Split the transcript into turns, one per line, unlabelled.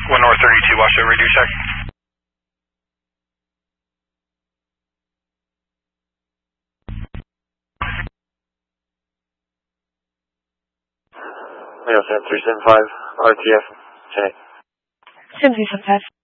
1 North 32, watch over, do check.
Leo 7375, RTF, 10.
7375.